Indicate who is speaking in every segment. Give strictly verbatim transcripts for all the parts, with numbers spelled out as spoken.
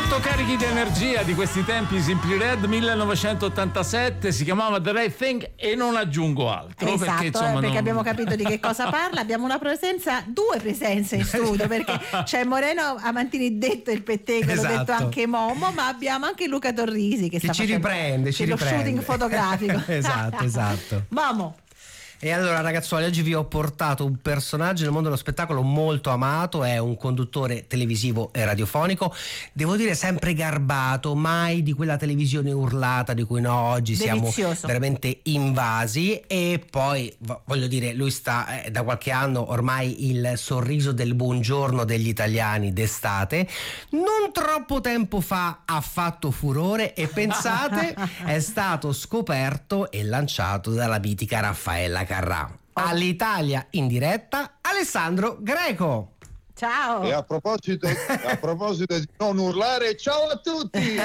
Speaker 1: Molto carichi di energia di questi tempi, Simply Red millenovecentottantasette, si chiamava The Right Thing e non aggiungo altro.
Speaker 2: Esatto,
Speaker 1: perché, insomma,
Speaker 2: perché
Speaker 1: non...
Speaker 2: abbiamo capito di che cosa parla. Abbiamo una presenza, due presenze in studio, perché c'è Moreno Amantini, detto il pettegolo,
Speaker 3: Esatto.
Speaker 2: detto anche Momo, ma abbiamo anche Luca Torrisi che,
Speaker 3: che
Speaker 2: sta
Speaker 3: ci
Speaker 2: facendo
Speaker 3: riprende, ci
Speaker 2: lo
Speaker 3: riprende.
Speaker 2: shooting fotografico.
Speaker 3: Esatto, esatto.
Speaker 2: Momo.
Speaker 3: E allora ragazzuoli, oggi vi ho portato un personaggio nel mondo dello spettacolo molto amato, è un conduttore televisivo e radiofonico, devo dire sempre garbato, mai di quella televisione urlata di cui noi oggi
Speaker 2: Delizioso.
Speaker 3: siamo veramente invasi. E poi voglio dire, lui sta eh, da qualche anno ormai il sorriso del buongiorno degli italiani d'estate. Non troppo tempo fa ha fatto furore e pensate è stato scoperto e lanciato dalla mitica Raffaella Carrà. All'Italia in diretta, Alessandro Greco.
Speaker 2: Ciao.
Speaker 4: E a proposito, a proposito di non urlare, ciao a tutti.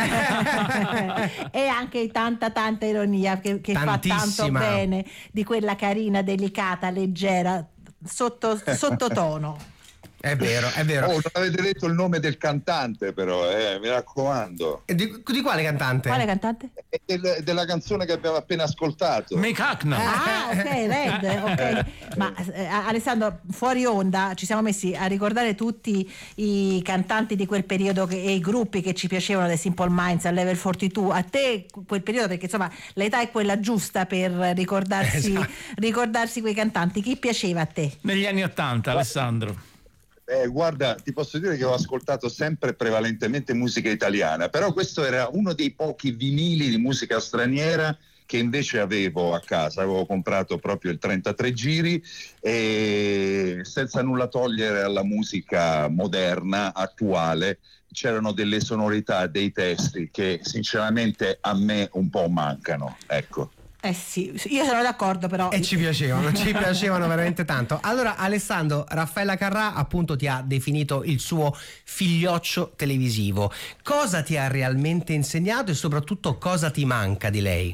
Speaker 2: E anche tanta tanta ironia che, che fa tanto bene, di quella carina, delicata, leggera, sotto, sottotono.
Speaker 3: È vero, è vero.
Speaker 4: Oh, non avete detto il nome del cantante, però, eh, mi raccomando.
Speaker 3: Di, di quale cantante?
Speaker 2: Quale cantante?
Speaker 4: È del, della canzone che abbiamo appena ascoltato.
Speaker 1: Mick Hucknall.
Speaker 2: Ah, ok, Red, ok. Ma eh, Alessandro, fuori onda ci siamo messi a ricordare tutti i cantanti di quel periodo che, e i gruppi che ci piacevano, dai Simple Minds a Level quarantadue. A te quel periodo, perché insomma l'età è quella giusta per ricordarsi, esatto. ricordarsi quei cantanti. Chi piaceva a te?
Speaker 1: Negli anni Ottanta, Alessandro.
Speaker 4: Eh, guarda, ti posso dire che ho ascoltato sempre prevalentemente musica italiana, però questo era uno dei pochi vinili di musica straniera che invece avevo a casa. Avevo comprato proprio il trentatré giri, e senza nulla togliere alla musica moderna, attuale, c'erano delle sonorità, dei testi che sinceramente a me un po' mancano, ecco.
Speaker 2: Eh sì, io sono d'accordo, però.
Speaker 3: E ci piacevano, ci piacevano veramente tanto. Allora Alessandro, Raffaella Carrà appunto ti ha definito il suo figlioccio televisivo. Cosa ti ha realmente insegnato e soprattutto cosa ti manca di lei?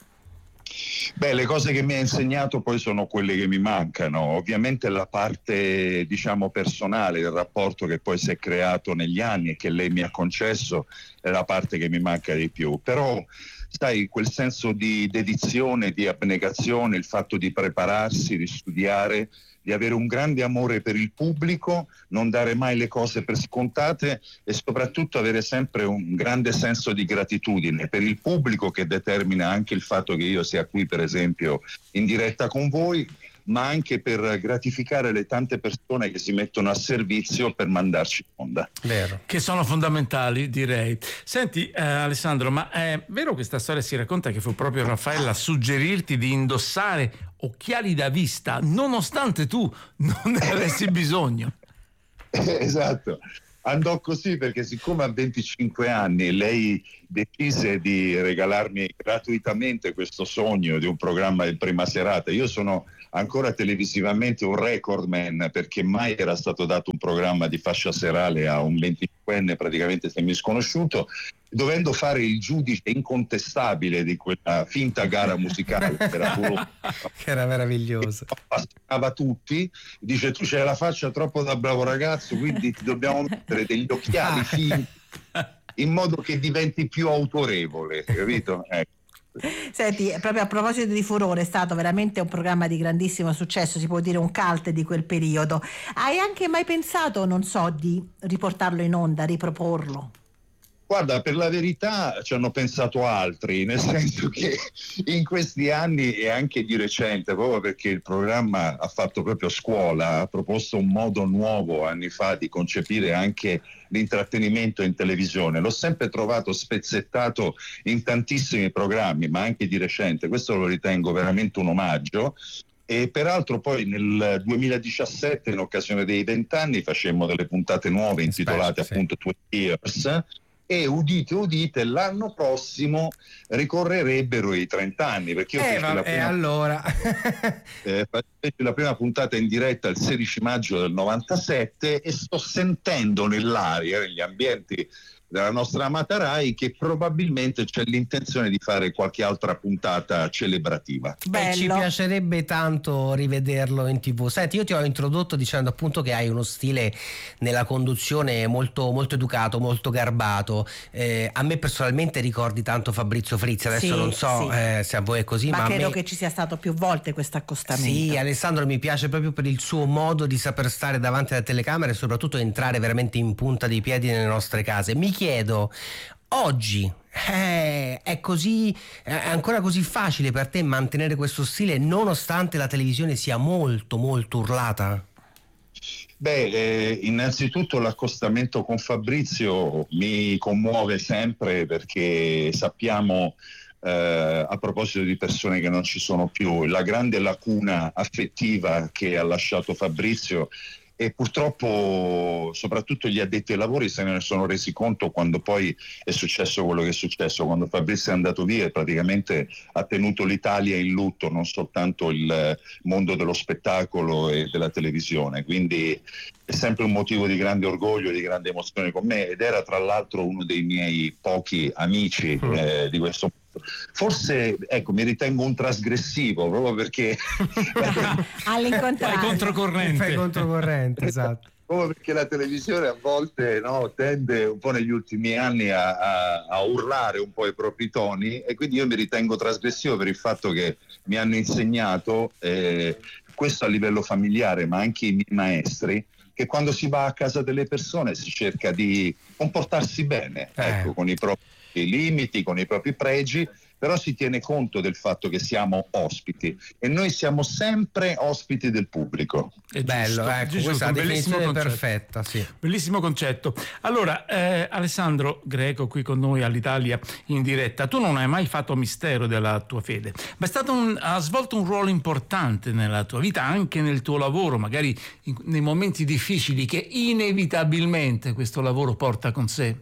Speaker 4: Beh, le cose che mi ha insegnato poi sono quelle che mi mancano. Ovviamente la parte, diciamo, personale, il rapporto che poi si è creato negli anni e che lei mi ha concesso è la parte che mi manca di più. Però sai, quel senso di dedizione, di abnegazione, il fatto di prepararsi, di studiare, di avere un grande amore per il pubblico, non dare mai le cose per scontate e soprattutto avere sempre un grande senso di gratitudine per il pubblico, che determina anche il fatto che io sia qui per esempio in diretta con voi, ma anche per gratificare le tante persone che si mettono a servizio per mandarci in onda.
Speaker 3: Vero.
Speaker 1: Che sono fondamentali, direi. Senti eh, Alessandro, ma è vero questa storia si racconta che fu proprio Raffaella a suggerirti di indossare occhiali da vista nonostante tu non ne avessi bisogno?
Speaker 4: Esatto. Andò così perché siccome a venticinque anni lei decise di regalarmi gratuitamente questo sogno di un programma in prima serata. Io sono ancora televisivamente un recordman, perché mai era stato dato un programma di fascia serale a un venticinquenne praticamente semisconosciuto, dovendo fare il giudice incontestabile di quella finta gara musicale che era, puro...
Speaker 3: che era meraviglioso,
Speaker 4: appassionava tutti. Dice: tu c'hai la faccia troppo da bravo ragazzo, quindi ti dobbiamo mettere degli occhiali finti in modo che diventi più autorevole, capito? Ecco.
Speaker 2: Senti, proprio a proposito di furore, è stato veramente un programma di grandissimo successo, si può dire un cult di quel periodo. Hai anche mai pensato, non so, di riportarlo in onda, riproporlo?
Speaker 4: Guarda, per la verità ci hanno pensato altri, nel senso che in questi anni e anche di recente, proprio perché il programma ha fatto proprio scuola, ha proposto un modo nuovo anni fa di concepire anche l'intrattenimento in televisione. L'ho sempre trovato spezzettato in tantissimi programmi, ma anche di recente. Questo lo ritengo veramente un omaggio. E peraltro poi nel duemiladiciassette, in occasione dei vent'anni, facemmo delle puntate nuove intitolate Special, appunto sì. venti Years, e udite udite l'anno prossimo ricorrerebbero i trent'anni, perché io
Speaker 3: eh,
Speaker 4: feci
Speaker 3: va,
Speaker 4: la prima,
Speaker 3: allora
Speaker 4: eh, feci la prima puntata in diretta il sedici maggio del novantasette e sto sentendo nell'aria, negli ambienti della nostra amata Rai, che probabilmente c'è l'intenzione di fare qualche altra puntata celebrativa.
Speaker 3: Beh, ci piacerebbe tanto rivederlo in tivù. Senti, io ti ho introdotto dicendo appunto che hai uno stile nella conduzione molto, molto educato, molto garbato. Eh, a me personalmente ricordi tanto Fabrizio Frizzi, adesso
Speaker 2: sì,
Speaker 3: non so
Speaker 2: sì.
Speaker 3: eh, se a voi è così,
Speaker 2: ma,
Speaker 3: ma
Speaker 2: credo
Speaker 3: a me...
Speaker 2: che ci sia stato più volte questo accostamento.
Speaker 3: Sì, Alessandro mi piace proprio per il suo modo di saper stare davanti alla telecamera e soprattutto entrare veramente in punta dei piedi nelle nostre case. Mi chiedo, oggi eh, è così, è ancora così facile per te mantenere questo stile nonostante la televisione sia molto molto urlata?
Speaker 4: Beh, eh, innanzitutto l'accostamento con Fabrizio mi commuove sempre, perché sappiamo, eh, a proposito di persone che non ci sono più, la grande lacuna affettiva che ha lasciato Fabrizio, e purtroppo soprattutto gli addetti ai lavori se ne sono resi conto quando poi è successo quello che è successo, quando Fabrizio è andato via e praticamente ha tenuto l'Italia in lutto, non soltanto il mondo dello spettacolo e della televisione, quindi è sempre un motivo di grande orgoglio e di grande emozione con me, ed era tra l'altro uno dei miei pochi amici eh, di questo mondo. Forse, ecco, mi ritengo un trasgressivo proprio perché
Speaker 2: all'incontrario
Speaker 1: fai controcorrente,
Speaker 3: fai controcorrente esatto.
Speaker 4: Proprio perché la televisione a volte, no, tende un po' negli ultimi anni a, a, a urlare un po' i propri toni, e quindi io mi ritengo trasgressivo per il fatto che mi hanno insegnato eh, questo a livello familiare, ma anche i miei maestri, che quando si va a casa delle persone si cerca di comportarsi bene,
Speaker 3: eh.
Speaker 4: ecco, con i propri i limiti, con i propri pregi, però si tiene conto del fatto che siamo ospiti, e noi siamo sempre ospiti del pubblico.
Speaker 1: È
Speaker 3: bello,
Speaker 1: giusto,
Speaker 3: ecco,
Speaker 1: giusto,
Speaker 3: questa è
Speaker 1: un
Speaker 3: la
Speaker 1: bellissimo
Speaker 3: definizione
Speaker 1: concetto.
Speaker 3: perfetta, sì.
Speaker 1: Bellissimo concetto. Allora, eh, Alessandro Greco qui con noi all'Italia in diretta. Tu non hai mai fatto mistero della tua fede, ma è stato un, ha svolto un ruolo importante nella tua vita, anche nel tuo lavoro, magari in, nei momenti difficili che inevitabilmente questo lavoro porta con sé.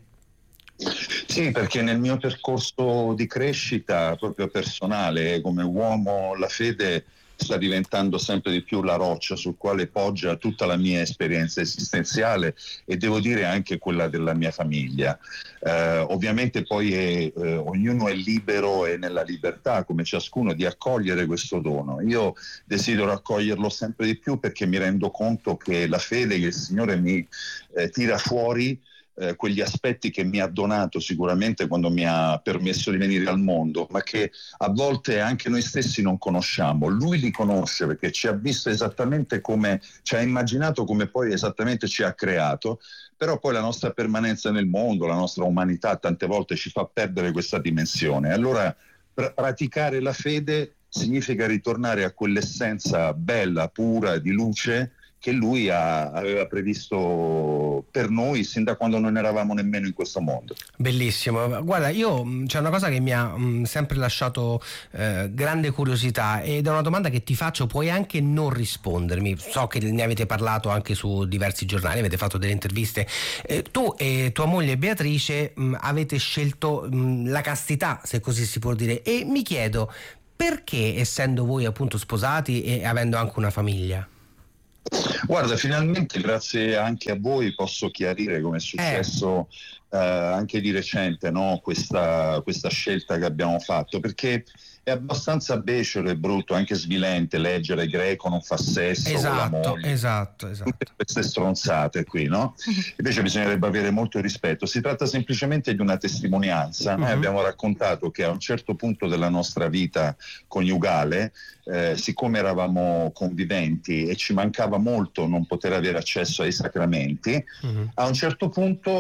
Speaker 4: Sì, perché nel mio percorso di crescita proprio personale come uomo, la fede sta diventando sempre di più la roccia sul quale poggia tutta la mia esperienza esistenziale, e devo dire anche quella della mia famiglia. Eh, ovviamente poi è, eh, ognuno è libero e nella libertà, come ciascuno, di accogliere questo dono. Io desidero accoglierlo sempre di più, perché mi rendo conto che la fede che il Signore mi eh, tira fuori, Eh, quegli aspetti che mi ha donato sicuramente quando mi ha permesso di venire al mondo, ma che a volte anche noi stessi non conosciamo. Lui li conosce perché ci ha visto esattamente come ci ha immaginato, come poi esattamente ci ha creato, però poi la nostra permanenza nel mondo, la nostra umanità tante volte ci fa perdere questa dimensione. Allora pr- praticare la fede significa ritornare a quell'essenza bella, pura, di luce che lui ha, aveva previsto per noi sin da quando non eravamo nemmeno in questo mondo.
Speaker 3: Bellissimo, guarda, io c'è una cosa che mi ha mh, sempre lasciato eh, grande curiosità, ed è una domanda che ti faccio, puoi anche non rispondermi, so che ne avete parlato anche su diversi giornali, avete fatto delle interviste, eh, tu e tua moglie Beatrice mh, avete scelto mh, la castità, se così si può dire, e mi chiedo perché, essendo voi appunto sposati e avendo anche una famiglia?
Speaker 4: Guarda, finalmente grazie anche a voi posso chiarire come è successo eh. Eh, anche di recente, no? questa, questa scelta che abbiamo fatto, perché è abbastanza becero e brutto, anche svilente, leggere Greco non fa sesso,
Speaker 3: esatto,
Speaker 4: con la moglie,
Speaker 3: esatto, esatto.
Speaker 4: tutte queste stronzate qui, no? Invece bisognerebbe avere molto rispetto. Si tratta semplicemente di una testimonianza. Noi uh-huh. abbiamo raccontato che a un certo punto della nostra vita coniugale, eh, siccome eravamo conviventi e ci mancava molto non poter avere accesso ai sacramenti, uh-huh. a un certo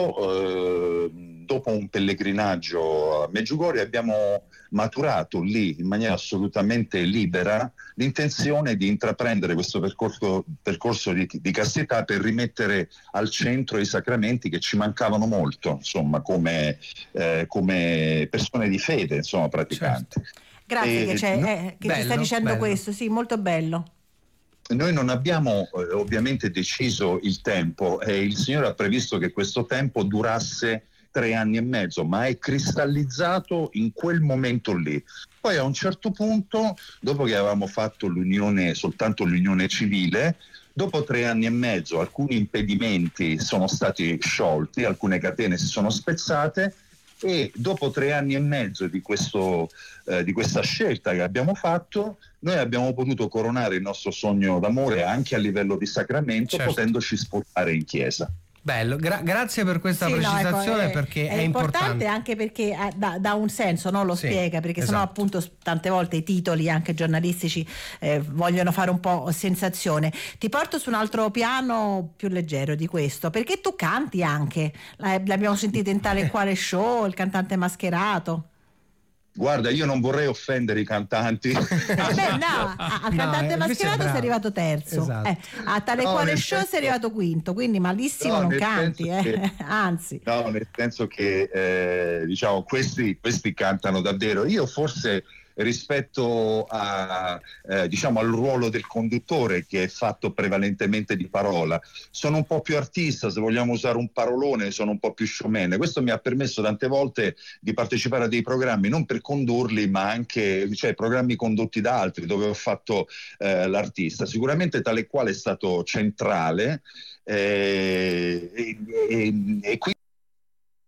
Speaker 4: punto, eh, dopo un pellegrinaggio a Medjugorje, abbiamo maturato lì in maniera assolutamente libera l'intenzione di intraprendere questo percorso, percorso di, di castità, per rimettere al centro i sacramenti che ci mancavano molto, insomma, come, eh, come persone di fede, insomma, praticanti.
Speaker 2: Certo. Grazie e, che, c'è, eh, che bello, ci stai dicendo bello. Questo, sì, molto bello.
Speaker 4: Noi non abbiamo eh, ovviamente deciso il tempo, e il Signore ha previsto che questo tempo durasse tre anni e mezzo, ma è cristallizzato in quel momento lì. Poi a un certo punto, dopo che avevamo fatto l'unione, soltanto l'unione civile, Dopo tre anni e mezzo alcuni impedimenti sono stati sciolti, alcune catene si sono spezzate, e dopo tre anni e mezzo di, questo, eh, di questa scelta che abbiamo fatto, noi abbiamo potuto coronare il nostro sogno d'amore anche a livello di sacramento,
Speaker 3: certo,
Speaker 4: potendoci sposare in chiesa.
Speaker 3: Bello, gra- grazie per questa
Speaker 2: sì,
Speaker 3: precisazione,
Speaker 2: no, ecco, è,
Speaker 3: perché è,
Speaker 2: è importante,
Speaker 3: importante
Speaker 2: anche perché eh, dà, dà un senso, no? Lo
Speaker 3: sì,
Speaker 2: spiega, perché
Speaker 3: esatto,
Speaker 2: sennò appunto tante volte i titoli anche giornalistici eh, vogliono fare un po' sensazione. Ti porto su un altro piano più leggero di questo, perché tu canti anche, l'abbiamo sentito in Tale e Quale Show, il cantante mascherato.
Speaker 4: Guarda, io non vorrei offendere i cantanti.
Speaker 2: Vabbè, no, al
Speaker 3: No,
Speaker 2: cantante
Speaker 3: eh,
Speaker 2: mascherato sei arrivato terzo,
Speaker 3: esatto,
Speaker 2: eh, a Tale
Speaker 4: No,
Speaker 2: Quale
Speaker 4: nel
Speaker 2: Show
Speaker 4: senso-
Speaker 2: sei arrivato quinto, quindi malissimo
Speaker 4: No,
Speaker 2: non
Speaker 4: nel
Speaker 2: canti,
Speaker 4: senso
Speaker 2: eh.
Speaker 4: che-
Speaker 2: anzi.
Speaker 4: No, nel senso che eh, diciamo questi, questi cantano davvero. Io forse rispetto a, eh, diciamo al ruolo del conduttore, che è fatto prevalentemente di parola, sono un po' più artista, se vogliamo usare un parolone, sono un po' più showman. Questo mi ha permesso tante volte di partecipare a dei programmi non per condurli, ma anche, cioè, programmi condotti da altri dove ho fatto eh, l'artista. Sicuramente Tale e Quale è stato centrale, eh, e, e, e quindi